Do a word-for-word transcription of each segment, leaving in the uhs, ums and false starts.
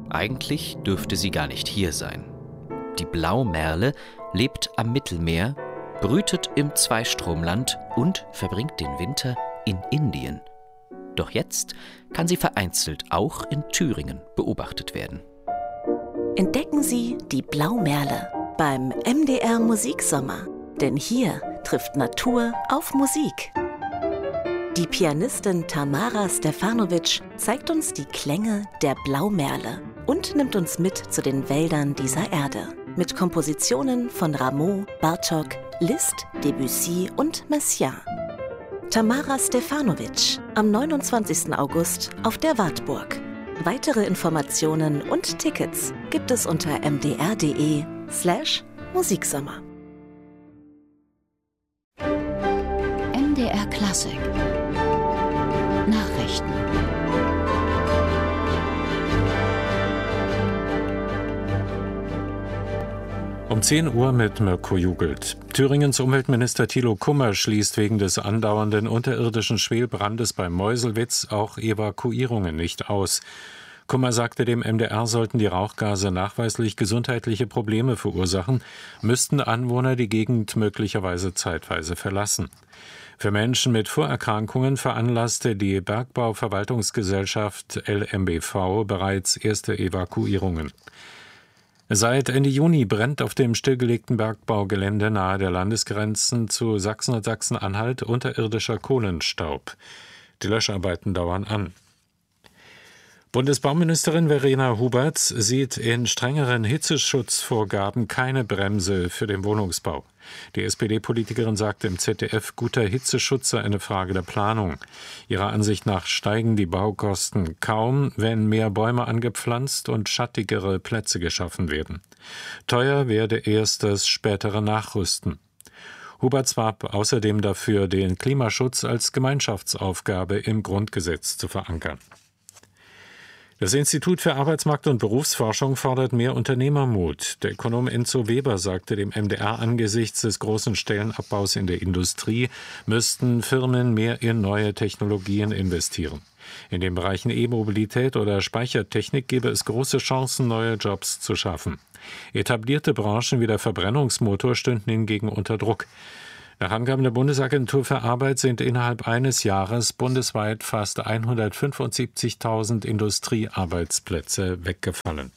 Eigentlich dürfte sie gar nicht hier sein. Die Blaumerle lebt am Mittelmeer, brütet im Zweistromland und verbringt den Winter in Indien. Doch jetzt kann sie vereinzelt auch in Thüringen beobachtet werden. Entdecken Sie die Blaumerle beim M D R Musiksommer. Denn hier trifft Natur auf Musik. Die Pianistin Tamara Stefanovic zeigt uns die Klänge der Blaumerle und nimmt uns mit zu den Wäldern dieser Erde. Mit Kompositionen von Rameau, Bartók, Liszt, Debussy und Messiaen. Tamara Stefanovic am neunundzwanzigsten August auf der Wartburg. Weitere Informationen und Tickets gibt es unter mdr.de slash Musiksommer. M D R Klassik Nachrichten. Um zehn Uhr mit Mirko Jugelt. Thüringens Umweltminister Thilo Kummer schließt wegen des andauernden unterirdischen Schwelbrandes bei Meuselwitz auch Evakuierungen nicht aus. Kummer sagte, dem M D R sollten die Rauchgase nachweislich gesundheitliche Probleme verursachen, müssten Anwohner die Gegend möglicherweise zeitweise verlassen. Für Menschen mit Vorerkrankungen veranlasste die Bergbauverwaltungsgesellschaft L M B V bereits erste Evakuierungen. Seit Ende Juni brennt auf dem stillgelegten Bergbaugelände nahe der Landesgrenzen zu Sachsen und Sachsen-Anhalt unterirdischer Kohlenstaub. Die Löscharbeiten dauern an. Bundesbauministerin Verena Huberts sieht in strengeren Hitzeschutzvorgaben keine Bremse für den Wohnungsbau. Die S P D-Politikerin sagte im Z D F, guter Hitzeschutz sei eine Frage der Planung. Ihrer Ansicht nach steigen die Baukosten kaum, wenn mehr Bäume angepflanzt und schattigere Plätze geschaffen werden. Teuer werde erst das spätere Nachrüsten. Huberts warb außerdem dafür, den Klimaschutz als Gemeinschaftsaufgabe im Grundgesetz zu verankern. Das Institut für Arbeitsmarkt- und Berufsforschung fordert mehr Unternehmermut. Der Ökonom Enzo Weber sagte dem M D R, angesichts des großen Stellenabbaus in der Industrie müssten Firmen mehr in neue Technologien investieren. In den Bereichen E-Mobilität oder Speichertechnik gäbe es große Chancen, neue Jobs zu schaffen. Etablierte Branchen wie der Verbrennungsmotor stünden hingegen unter Druck. Nach Angaben der Bundesagentur für Arbeit sind innerhalb eines Jahres bundesweit fast hundertfünfundsiebzigtausend Industriearbeitsplätze weggefallen.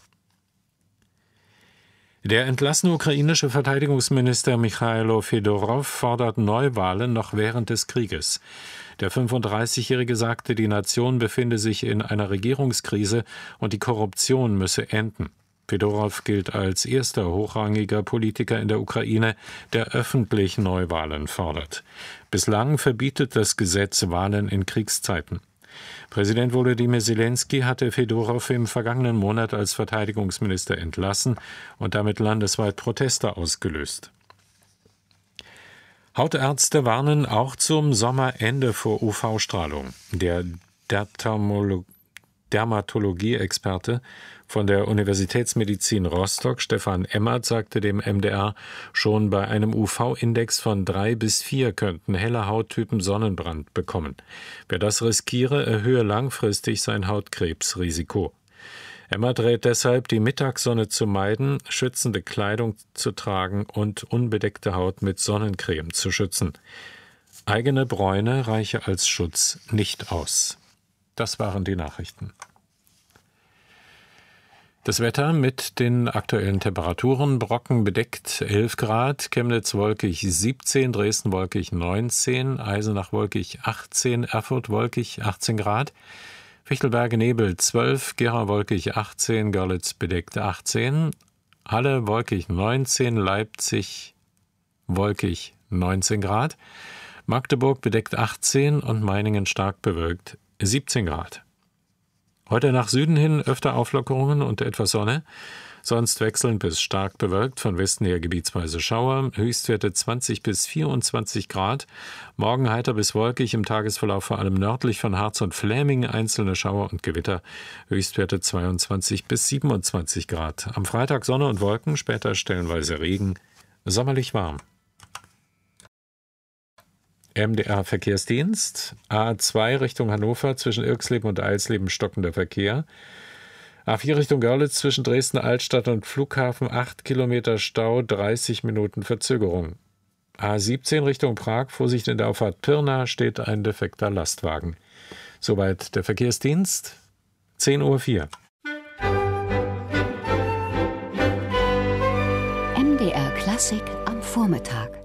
Der entlassene ukrainische Verteidigungsminister Michailo Fedorow fordert Neuwahlen noch während des Krieges. Der fünfunddreißigjährige sagte, die Nation befinde sich in einer Regierungskrise und die Korruption müsse enden. Fedorow gilt als erster hochrangiger Politiker in der Ukraine, der öffentlich Neuwahlen fordert. Bislang verbietet das Gesetz Wahlen in Kriegszeiten. Präsident Volodymyr Zelensky hatte Fedorow im vergangenen Monat als Verteidigungsminister entlassen und damit landesweit Proteste ausgelöst. Hautärzte warnen auch zum Sommerende vor U V-Strahlung. Der Dermatolo- Dermatologie-Experte von der Universitätsmedizin Rostock, Stefan Emmert, sagte dem M D R, schon bei einem U V-Index von drei bis vier könnten helle Hauttypen Sonnenbrand bekommen. Wer das riskiere, erhöhe langfristig sein Hautkrebsrisiko. Emmert rät deshalb, die Mittagssonne zu meiden, schützende Kleidung zu tragen und unbedeckte Haut mit Sonnencreme zu schützen. Eigene Bräune reiche als Schutz nicht aus. Das waren die Nachrichten. Das Wetter mit den aktuellen Temperaturen: Brocken bedeckt elf Grad, Chemnitz wolkig siebzehn, Dresden wolkig neunzehn, Eisenach wolkig achtzehn, Erfurt wolkig achtzehn Grad, Fichtelberge Nebel zwölf, Gera wolkig achtzehn, Görlitz bedeckt achtzehn, Halle wolkig neunzehn, Leipzig wolkig neunzehn Grad, Magdeburg bedeckt achtzehn und Meiningen stark bewölkt siebzehn Grad. Heute nach Süden hin öfter Auflockerungen und etwas Sonne, sonst wechselnd bis stark bewölkt, von Westen her gebietsweise Schauer, Höchstwerte zwanzig bis vierundzwanzig Grad, morgen heiter bis wolkig, im Tagesverlauf vor allem nördlich von Harz und Fläming einzelne Schauer und Gewitter, Höchstwerte zweiundzwanzig bis siebenundzwanzig Grad. Am Freitag Sonne und Wolken, später stellenweise Regen, sommerlich warm. M D R-Verkehrsdienst, A zwei Richtung Hannover, zwischen Irxleben und Eisleben stockender Verkehr. A vier Richtung Görlitz zwischen Dresden Altstadt und Flughafen acht Kilometer Stau, dreißig Minuten Verzögerung. A siebzehn Richtung Prag, Vorsicht in der Auffahrt Pirna, steht ein defekter Lastwagen. Soweit der Verkehrsdienst, zehn Uhr vier. M D R Klassik am Vormittag.